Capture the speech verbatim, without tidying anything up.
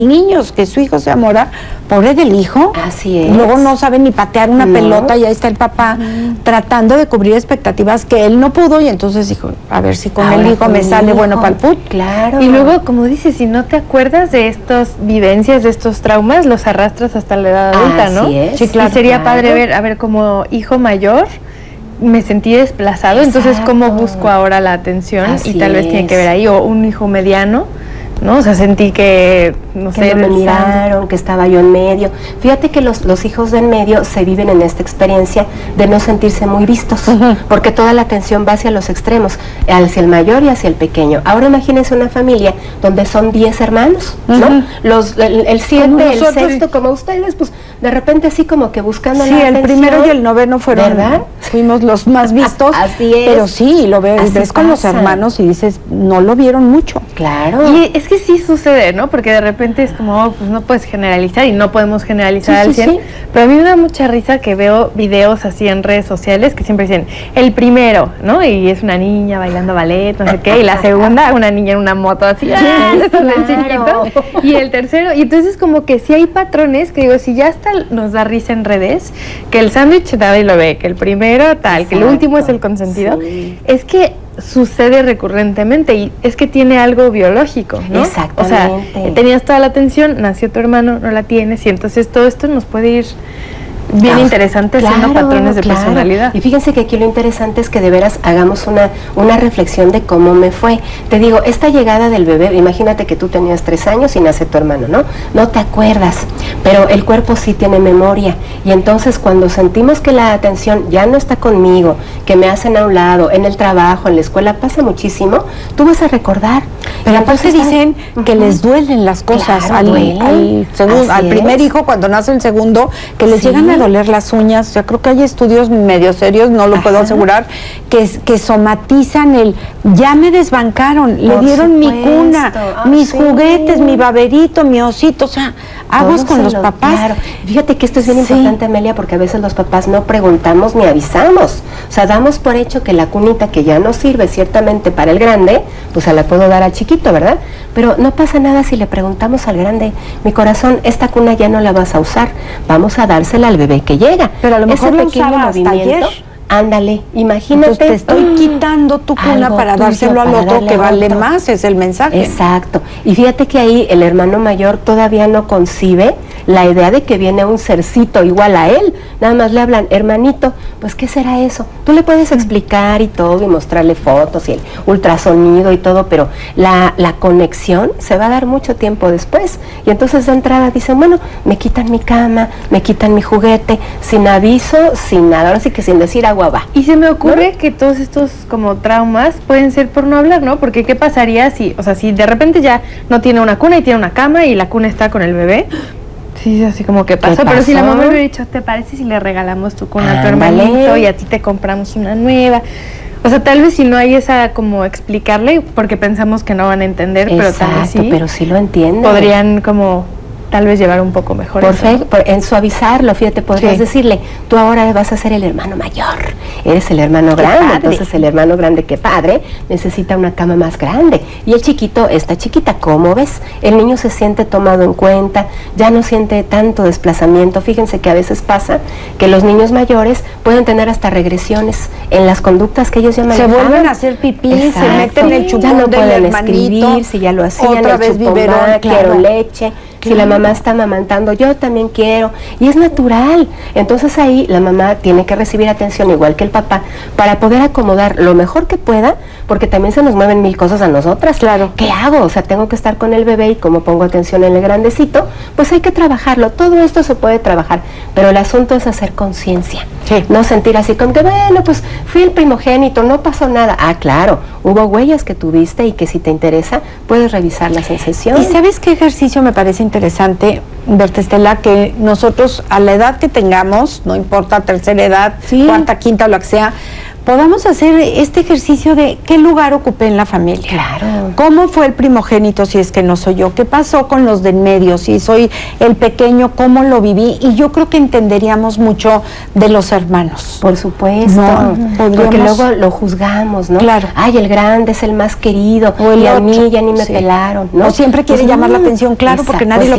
niños, que su hijo se amora, pobre del hijo. Así es. Luego no sabe ni patear una no. pelota y ahí está el papá uh-huh. tratando de cubrir expectativas que él no pudo y entonces dijo, a ver si con Ahora el hijo me sale hijo. bueno para el put. Claro. Y luego, como dices, si no te acuerdas de estas vivencias, de estos traumas, los arrastras hasta la edad adulta, Así ¿no? Es. Sí, claro. Y sería claro. padre ver, a ver, como hijo mayor, me sentí desplazado, Exacto. entonces cómo busco ahora la atención Así y tal vez es. tiene que ver ahí, o un hijo mediano, ¿no? O sea, sentí que, no que sé, no me miraron, que estaba yo en medio. Fíjate que los, los hijos de en medio se viven en esta experiencia de no sentirse muy vistos, uh-huh. porque toda la atención va hacia los extremos, hacia el mayor y hacia el pequeño. Ahora imagínense una familia donde son diez hermanos, uh-huh. ¿no? Los, el, el siete, el sexto, como ustedes, pues de repente así como que buscando sí, la el atención. primero y el noveno fueron, ¿verdad? Fuimos los más vistos. Así es. Pero sí, lo ves, Así ves con los hermanos y dices, no lo vieron mucho. Claro. Y es que sí sucede, ¿no? Porque de repente es como, oh, pues no puedes generalizar y no podemos generalizar sí, al sí, cien. Sí. Pero a mí me da mucha risa que veo videos así en redes sociales que siempre dicen, el primero, ¿no? Y es una niña bailando ballet, no sé qué. Y la segunda, una niña en una moto así, sí, ¡ah! claro. Chiquito. Y el tercero, y entonces como que sí hay patrones que digo, si ya hasta nos da risa en redes, que el sándwich David lo ve, que el primero tal, Exacto. que el último es el consentido, sí. es que sucede recurrentemente y es que tiene algo biológico, ¿no? Exactamente. O sea, tenías toda la atención, nació tu hermano, no la tienes y entonces todo esto nos puede ir bien claro, interesante claro, haciendo patrones de claro. personalidad. Y fíjense que aquí lo interesante es que de veras hagamos una, una reflexión de cómo me fue. Te digo, esta llegada del bebé, imagínate que tú tenías tres años y nace tu hermano, ¿no? No te acuerdas, pero el cuerpo sí tiene memoria. Y entonces cuando sentimos que la atención ya no está conmigo, que me hacen a un lado, en el trabajo, en la escuela, pasa muchísimo, tú vas a recordar. Pero entonces dicen uh-huh. que les duelen las cosas claro, al, duelen. al, segundo, al primer es. hijo, cuando nace el segundo, que les sí. llegan a doler las uñas. O sea, creo que hay estudios medio serios, no lo Ajá. puedo asegurar, que, que somatizan el, ya me desbancaron, Por le dieron supuesto. mi cuna, ah, mis sí. juguetes, mi baberito, mi osito, o sea, aguas con los lo, papás. Claro. Fíjate que esto es bien sí. importante, Amelia, porque a veces los papás no preguntamos ni avisamos. O sea, damos por hecho que la cunita que ya no sirve ciertamente para el grande, pues se la puedo dar al chiquito, ¿verdad? Pero no pasa nada si le preguntamos al grande, mi corazón, esta cuna ya no la vas a usar, vamos a dársela al bebé que llega. Pero a lo mejor ese lo pequeño usaba hasta ayer. Ándale, imagínate. Entonces te estoy uh, quitando tu cuna para dárselo al otro que vale otro. más, es el mensaje. Exacto. Y fíjate que ahí el hermano mayor todavía no concibe la idea de que viene un cercito igual a él. Nada más le hablan, hermanito, pues ¿qué será eso? Tú le puedes explicar y todo y mostrarle fotos y el ultrasonido y todo, pero la, la conexión se va a dar mucho tiempo después. Y entonces de entrada dicen, bueno, me quitan mi cama, me quitan mi juguete, sin aviso, sin nada, ahora sí que sin decir agua va. Y se me ocurre ¿no? que todos estos como traumas pueden ser por no hablar, ¿no? Porque ¿qué pasaría si, o sea, si de repente ya no tiene una cuna y tiene una cama y la cuna está con el bebé? Sí, así como que pasó, pero si la mamá le hubiera dicho, ¿te parece si le regalamos tu cuna a tu hermanito y a ti te compramos una nueva? O sea, tal vez si no hay esa como explicarle, porque pensamos que no van a entender, Exacto, pero tal vez sí. pero sí lo entienden. Podrían como tal vez llevar un poco mejor por eso. Fe, por, en suavizarlo, fíjate, podrías sí. decirle, tú ahora vas a ser el hermano mayor, eres el hermano qué grande, padre. Entonces el hermano grande, que padre, necesita una cama más grande, y el chiquito, esta chiquita, ¿cómo ves? El niño se siente tomado en cuenta, ya no siente tanto desplazamiento. Fíjense que a veces pasa que los niños mayores pueden tener hasta regresiones en las conductas que ellos llaman. Se vuelven a hacer pipí, Exacto. se meten el chupón ya no del pueden hermanito, escribir, si ya lo hacían, otra el vez chupón biberón, va, claro. quiero leche. Si la mamá está amamantando, yo también quiero, y es natural. Entonces ahí la mamá tiene que recibir atención igual que el papá para poder acomodar lo mejor que pueda, porque también se nos mueven mil cosas a nosotras. Claro. ¿Qué hago? O sea, tengo que estar con el bebé y como pongo atención en el grandecito, pues hay que trabajarlo. Todo esto se puede trabajar, pero el asunto es hacer conciencia. Sí. No sentir así como que, bueno, pues fui el primogénito, no pasó nada. Ah, claro, hubo huellas que tuviste y que si te interesa, puedes revisarlas en sesión. ¿Y sabes qué ejercicio me parece interesante, Berta Estela? Que nosotros a la edad que tengamos, no importa tercera edad, sí. cuarta, quinta o la que sea, podamos hacer este ejercicio de qué lugar ocupé en la familia. Claro. ¿Cómo fue el primogénito si es que no soy yo? ¿Qué pasó con los de en medio? Si soy el pequeño, ¿cómo lo viví? Y yo creo que entenderíamos mucho de los hermanos. Por supuesto, No, porque podríamos- luego lo juzgamos, ¿no? Claro. Ay, el grande es el más querido, O el y a otro, mí ya ni me sí. pelaron, ¿no? O siempre quiere Pues llamar la no. atención, claro, porque Exacto, nadie pues lo